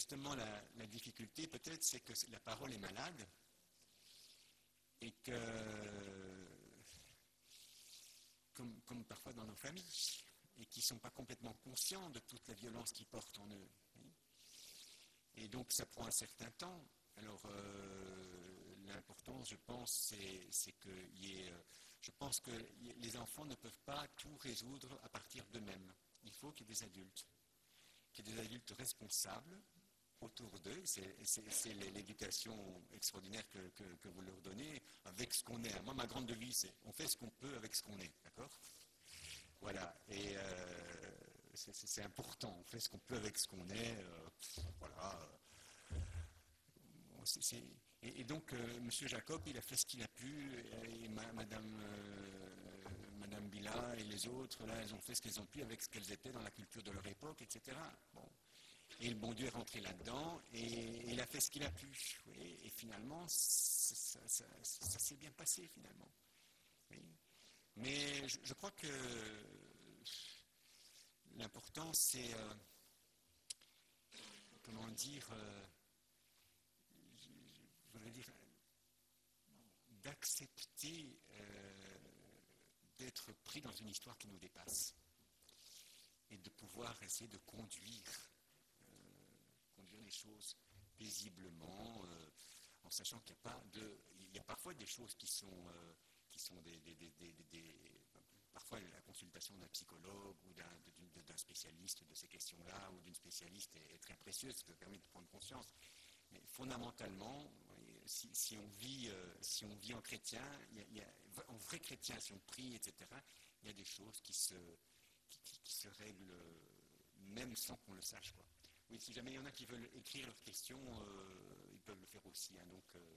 justement, la difficulté, peut-être, c'est que la parole est malade et que, comme parfois dans nos familles, et qui ne sont pas complètement conscients de toute la violence qu'ils portent en eux. Et donc, ça prend un certain temps. Alors, l'important, je pense, c'est qu'il y ait... Je pense que les enfants ne peuvent pas tout résoudre à partir d'eux-mêmes. Il faut qu'il y ait des adultes. Qu'il y ait des adultes responsables autour d'eux. C'est l'éducation extraordinaire que vous leur donnez avec ce qu'on est. Moi, ma grande devise, c'est on fait ce qu'on peut avec ce qu'on est. D'accord ? Voilà. Et c'est important. On fait ce qu'on peut avec ce qu'on est. Voilà. Et donc, M. Jacob, il a fait ce qu'il a pu, et Madame Bila et les autres, là, elles ont fait ce qu'elles ont pu avec ce qu'elles étaient dans la culture de leur époque, etc. Bon. Et le bon Dieu est rentré là-dedans, et il a fait ce qu'il a pu. Oui, et finalement, ça s'est bien passé, finalement. Oui. Mais je crois que l'important, c'est, comment dire, je voudrais dire, d'accepter d'être pris dans une histoire qui nous dépasse et de pouvoir essayer de conduire les choses paisiblement, en sachant qu'il n'y a pas de... Il y a parfois des choses qui sont parfois la consultation d'un psychologue ou d'un spécialiste de ces questions-là ou d'une spécialiste est très précieuse, ça permet de prendre conscience. Mais fondamentalement, si on vit en chrétien, en vrai chrétien, si on prie, etc., il y a des choses qui se règlent même sans qu'on le sache, quoi. Oui, si jamais il y en a qui veulent écrire leurs questions, ils peuvent le faire aussi. Hein, donc,